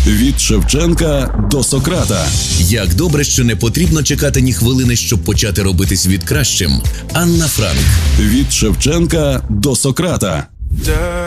Від Шевченка до Сократа. Як добре, що не потрібно чекати ні хвилини, щоб почати робити світ кращим. Анна Франк. Від Шевченка до Сократа.